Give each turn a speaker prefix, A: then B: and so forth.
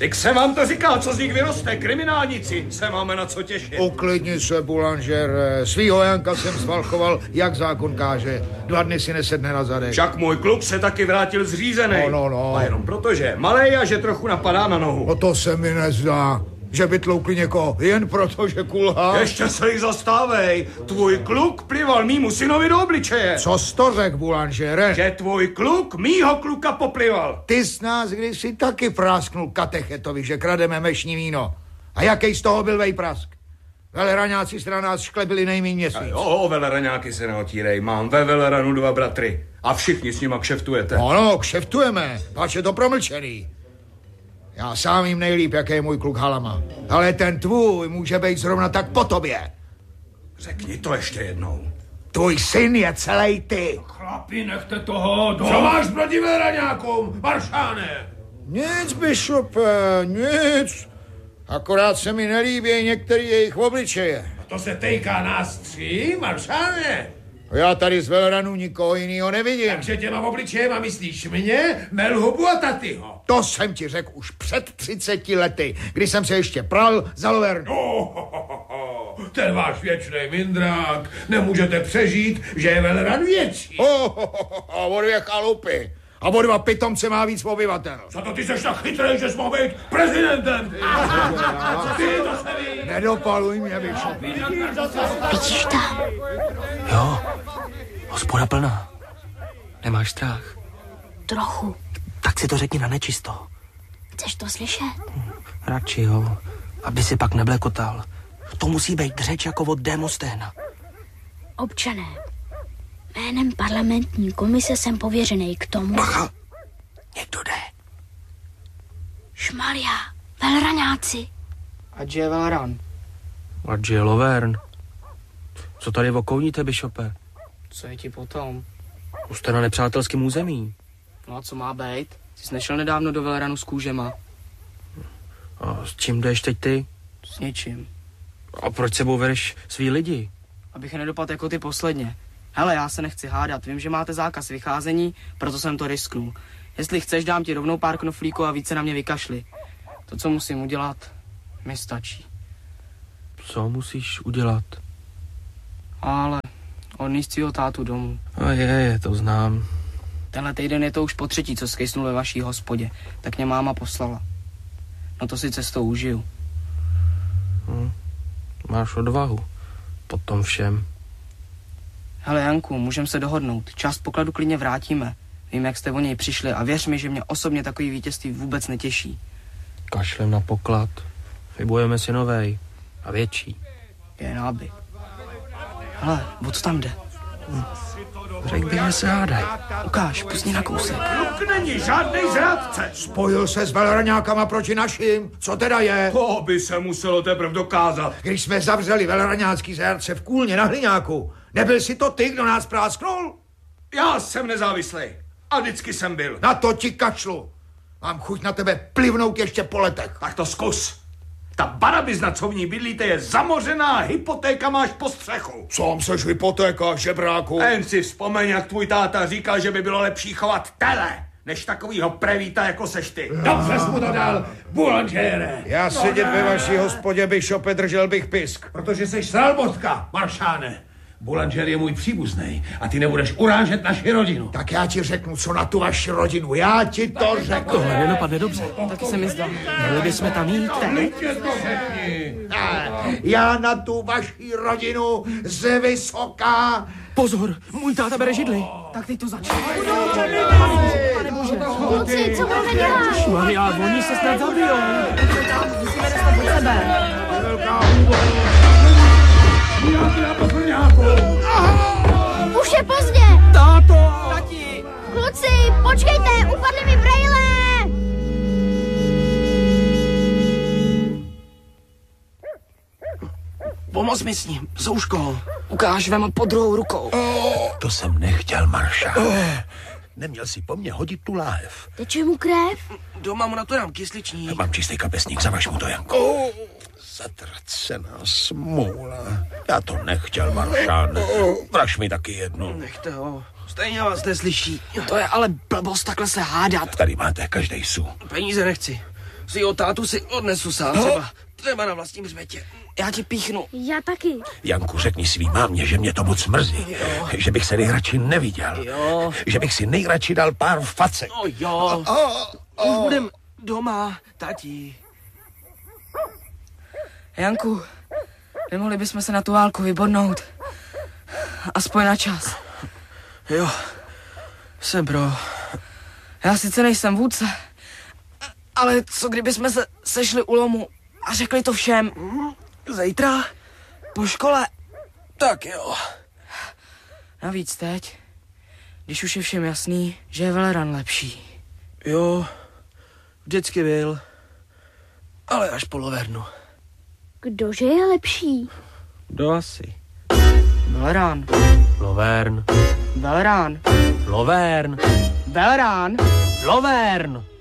A: Tak jsem vám to říkal, co z nich vyroste. Kriminálníci se máme na co těšit.
B: Uklidni se, Boulanger. Svýho Janka jsem svalchoval, jak zákon káže. 2 dny si nesedne na zadek.
A: Však můj kluk se taky vrátil zřízený.
B: No.
A: A jenom proto, že je malej a že trochu napadá na nohu.
B: No to se mi nezdá. Že by tloukli někoho jen proto, že kulhá.
A: Ještě se jich zastávej. Tvůj kluk plival mýmu synovi do obličeje.
B: Co jsi to řek, Boulangere?
A: Že tvůj kluk mýho kluka poplival.
B: Ty s nás kdysi taky prásknul katechetovi, že krademe mešní víno. A jaký z toho byl vejprask? Veleraňáci z nás šklebili nejmíň měsíc.
A: Jo, veleraňáky se neotírej. Mám ve Veleranu 2 bratry. A všichni s nima kšeftujete.
B: No, kšeftujeme. Pač je to promlčený. Já sám jim nejlíp, jaký je můj kluk Halama. Ale ten tvůj může být zrovna tak po tobě.
A: Řekni to ještě jednou.
B: Tvůj syn je celý ty.
C: Chlapi, nechte toho.
D: Co máš proti veleraňákům, maršáne?
B: Nic, bišope, nic. Akorát se mi nelíbí některý jejich obličeje.
D: To se týká nás 3, maršáne.
B: Já tady z Veleranu nikoho jinýho nevidím.
D: Takže těma obličejema myslíš mě, Melhubu a Tatyho?
B: To jsem ti řekl už před 30 lety, kdy jsem se ještě pral za Lovernu.
D: Ten váš věčnej mindrák. Nemůžete přežít, že je Veleran větší.
B: A o 2 chalupy. A o 2 pitomce má víc obyvatel.
D: Co to ty seš tak chytrej, že jsi mohl být prezidentem? Ty to se ví.
B: Nedopaluj mě, bišope.
E: Vidíš tam?
F: Jo, hospoda plná. Nemáš strach?
E: Trochu.
F: Tak si to řekni na nečisto.
E: Chceš to slyšet?
F: Radši jo, aby si pak neblekotal. To musí být řeč jako od Demosténa.
E: Občané, jménem parlamentní komise jsem pověřený k tomu...
F: Bacha, někdo jde.
E: Šmaria, velraňáci.
G: Ať je Veleran.
F: Ať je Lovern. Co tady okouníte, bišope?
G: Co je ti potom?
F: Už jste na nepřátelském území.
G: No a co má být? Jsi nešel nedávno do Veleranu s kůžema.
F: A s čím jdeš teď ty?
G: S něčím.
F: A proč sebou vedeš svý lidi?
G: Abych je nedopadl jako ty posledně. Hele, já se nechci hádat, vím, že máte zákaz vycházení, proto jsem to risknul. Jestli chceš, dám ti rovnou pár knoflíků a více na mě vykašli. To, co musím udělat, mi stačí.
F: Co musíš udělat?
G: Ale odníst svýho tátu domů.
F: A to znám.
G: Tenhle týden je to už po 3., co skejsnul ve vaší hospodě. Tak mě máma poslala. No to si cestou užiju.
F: Máš odvahu. Po tom všem.
G: Hele, Janku, můžeme se dohodnout. Část pokladu klidně vrátíme. Vím, jak jste o něj přišli a věř mi, že mě osobně takový vítězství vůbec netěší.
F: Kašlem na poklad. Vybojeme si novej. A větší.
G: Jen aby. Hele, o co tam jde?
F: Řekl bych, že se hádaj.
G: Ukáž, pusni na kousek.
A: Kluk není žádnej zrádce.
B: Spojil se s veleraňákama proti našim. Co teda je?
A: To by se muselo teprve dokázat.
B: Když jsme zavřeli veleraňácký zajatce v Kůlně na Hliňáku, nebyl si to ty, kdo nás prásknul?
A: Já jsem nezávislý. A vždycky jsem byl.
B: Na to ti kačlu. Mám chuť na tebe plivnout ještě po letech.
A: Tak to zkus. Ta barabizna, co v ní bydlíte, je zamořená, hypotéka máš po střechu.
B: Sám seš hypotéka, žebráku.
A: Jen si vzpomeň, jak tvůj táta říkal, že by bylo lepší chovat tele, než takovýho prevíta, jako seš ty.
D: Dobře jsi mu to dal, Boulangere.
B: Já sedět ve vaší hospodě, bišope, držel bych pisk.
D: Protože jsi sralbotka, maršáne. Boulanger je můj příbuznej a ty nebudeš urážet naši rodinu.
B: Tak já ti řeknu, co na tu vaši rodinu. Já ti to řeknu.
F: Tohle nedopadne dobře.
G: Taky se mi zdá.
F: Měli bychom tam jít.
D: Klidně to řekni.
B: Já na tu vaši rodinu z vysoká.
F: Pozor, můj táta bere židli.
G: Tak teď to začne.
E: Kluci, co budeme dělat?
F: Maria, oni se snad zabijou.
E: Musíme dostat do sebe. Už je pozdě.
F: Táto!
G: Tati!
E: Kluci, počkejte, upadly mi brejle.
F: Pomoz mi s ním, Zouško. Ukáž vám pod druhou rukou.
H: To jsem nechtěl, maršál. Neměl si po mně hodit tu láhev.
E: Teče mu krev?
F: Doma mu na to dám kysličník.
H: Mám čistý kapesník, zavaž mu to, Janko. Zatracená smůla. Já to nechtěl, maršáne. Vraž mi taky jednu.
F: Nechte ho, stejně vás neslyší. To je ale blbost takhle se hádat.
H: Tady máte každej su.
F: Peníze nechci. Svýho tátu si odnesu sám třeba na vlastním hřbetě. Já ti píchnu.
E: Já taky.
H: Janku, řekni svý mámě, že mě to moc mrzí. Že bych se nejradši neviděl.
F: Jo.
H: Že bych si nejradši dal pár facek.
F: No jo. Už budem doma, tati.
G: Janku, nemohli bychom se na tu válku vybodnout. Aspoň na čas.
F: Jo, jsem pro.
G: Já sice nejsem vůdce, ale co kdyby jsme se sešli u lomu a řekli to všem?
F: Zítra?
G: Po škole?
F: Tak jo.
G: Navíc teď, když už je všem jasný, že je Veleran lepší.
F: Jo, vždycky byl. Ale až po Lovernu.
E: Kdože je lepší?
F: Kdo asi?
G: Veleran.
F: Lovern.
G: Veleran.
F: Lovern.
G: Veleran.
F: Lovern.